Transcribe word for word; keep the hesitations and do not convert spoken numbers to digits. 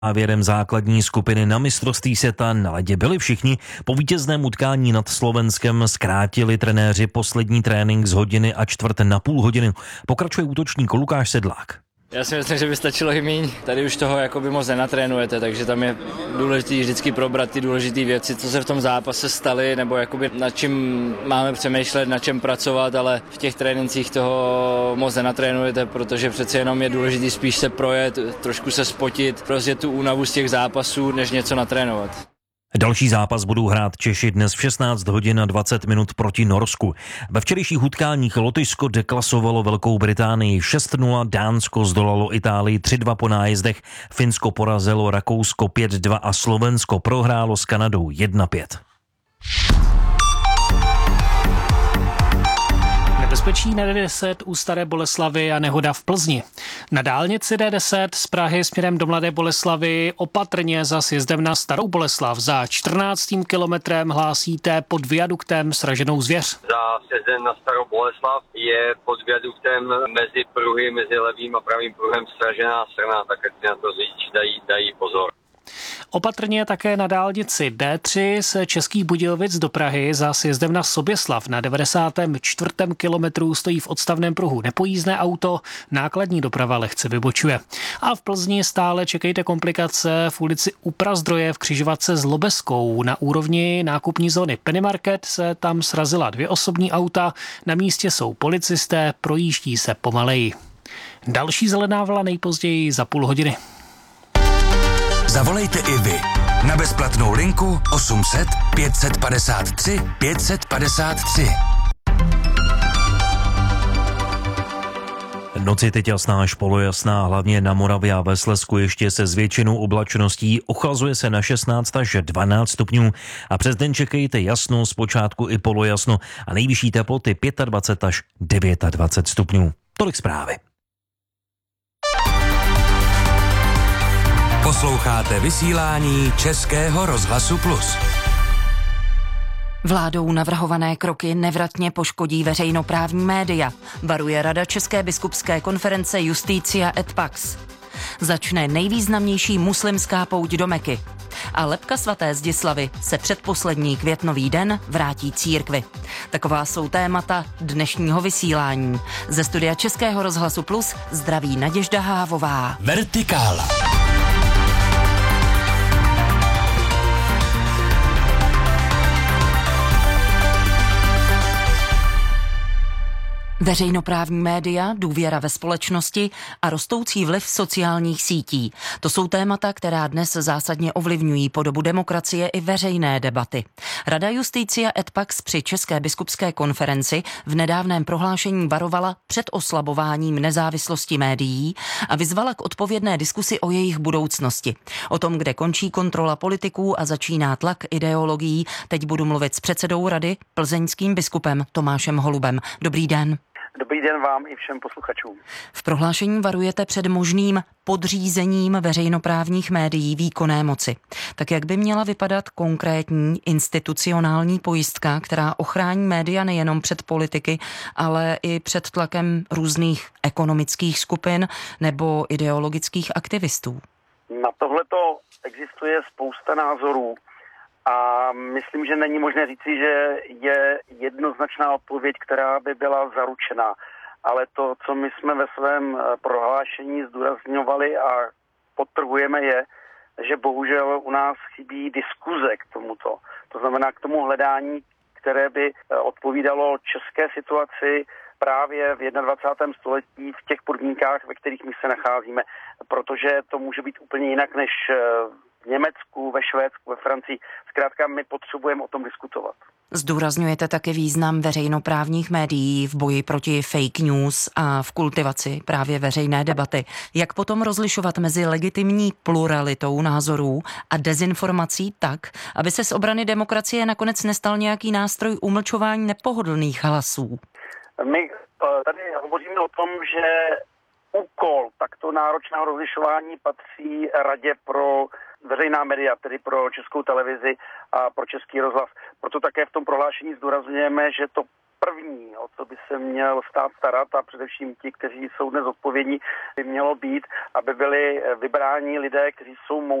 Závěrem základní skupiny na mistrovství světa na ledě byli všichni. Po vítězném utkání nad Slovenskem zkrátili trenéři poslední trénink z hodiny a čtvrt na půl hodiny. Pokračuje útočník Lukáš Sedlák. Já si myslím, že by stačilo i míň. Tady už toho jakoby moc nenatrénujete, takže tam je důležité vždycky probrat ty důležité věci, co se v tom zápase staly, nebo jakoby nad čím máme přemýšlet, na čem pracovat, ale v těch trénincích toho moc nenatrénujete, protože přece jenom je důležité spíš se projet, trošku se spotit, prostě tu únavu z těch zápasů, než něco natrénovat. Další zápas budou hrát Češi dnes v šestnáct hodin a dvacet minut proti Norsku. Ve včerejších utkáních Lotyšsko deklasovalo Velkou Británii šest nula, Dánsko zdolalo Itálii tři dva po nájezdech, Finsko porazilo Rakousko pět dva a Slovensko prohrálo s Kanadou jedna pět. Nebezpečí na D deset u Staré Boleslavi a nehoda v Plzni. Na dálnici D deset z Prahy směrem do Mladé Boleslavi opatrně za sjezdem na Starou Boleslav. Za čtrnáctým kilometrem hlásíte pod viaduktem sraženou zvěř. Za sjezdem na Starou Boleslav je pod viaduktem mezi pruhy, mezi levým a pravým pruhem sražená srna, tak ať na to řidiči dají, dají pozor. Opatrně také na dálnici D tři z Českých Budějovic do Prahy za sjezdem na Soběslav. Na devadesátém čtvrtém kilometru stojí v odstavném pruhu nepojízdné auto, nákladní doprava lehce vybočuje. A v Plzni stále čekejte komplikace v ulici U Prazdroje v křižovatce s Lobeskou. Na úrovni nákupní zóny Penny Market se tam srazila dvě osobní auta, na místě jsou policisté, projíždí se pomaleji. Další zelená vlna nejpozději za půl hodiny. Zavolejte i vy na bezplatnou linku osm set pět set padesát tři pět set padesát tři. Noc je teď jasná až polojasná, hlavně na Moravě a ve Slezsku ještě se zvětšenou oblačností. Ochlazuje se na šestnáct až dvanáct stupňů a přes den čekejte jasno, zpočátku i polojasno a nejvyšší teploty dvacet pět až dvacet devět stupňů. Tolik zprávy. Posloucháte vysílání Českého rozhlasu Plus. Vládou navrhované kroky nevratně poškodí veřejnoprávní média, varuje Rada České biskupské konference Justícia et Pax. Začne nejvýznamnější muslimská pouť do Meky. A lebka svaté Zdislavy se předposlední květnový den vrátí církvi. Taková jsou témata dnešního vysílání. Ze studia Českého rozhlasu Plus zdraví Naděžda Hávová. Vertikála. Veřejnoprávní média, důvěra ve společnosti a rostoucí vliv sociálních sítí. To jsou témata, která dnes zásadně ovlivňují podobu demokracie i veřejné debaty. Rada Justícia et Pax při České biskupské konferenci v nedávném prohlášení varovala před oslabováním nezávislosti médií a vyzvala k odpovědné diskusi o jejich budoucnosti. O tom, kde končí kontrola politiků a začíná tlak ideologií, teď budu mluvit s předsedou rady, plzeňským biskupem Tomášem Holubem. Dobrý den. Dobrý den vám i všem posluchačům. V prohlášení varujete před možným podřízením veřejnoprávních médií výkonné moci. Tak jak by měla vypadat konkrétní institucionální pojistka, která ochrání média nejenom před politiky, ale i před tlakem různých ekonomických skupin nebo ideologických aktivistů? Na tohleto existuje spousta názorů. A myslím, že není možné říci, že je jednoznačná odpověď, která by byla zaručená. Ale to, co my jsme ve svém prohlášení zdůrazňovali a podtrhujeme, je, že bohužel u nás chybí diskuze k tomuto. To znamená k tomu hledání, které by odpovídalo české situaci právě v dvacátém prvním století v těch podmínkách, ve kterých my se nacházíme. Protože to může být úplně jinak než v Německu, ve Švédsku, ve Francii. Zkrátka my potřebujeme o tom diskutovat. Zdůrazňujete také význam veřejnoprávních médií v boji proti fake news a v kultivaci právě veřejné debaty. Jak potom rozlišovat mezi legitimní pluralitou názorů a dezinformací tak, aby se z obrany demokracie nakonec nestal nějaký nástroj umlčování nepohodlných hlasů? My tady hovoříme o tom, že úkol takto náročného rozlišování patří Radě pro veřejná média, tedy pro Českou televizi a pro Český rozhlas. Proto také v tom prohlášení zdůrazňujeme, že to první, o co by se měl stát starat a především ti, kteří jsou dnes odpovědní, by mělo být, aby byli vybráni lidé, kteří jsou